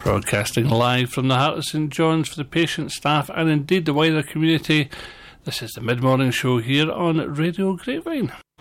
Broadcasting live from the heart of St John's for the patient, staff and indeed the wider community, this is the Mid-Morning Show here on Radio Grapevine.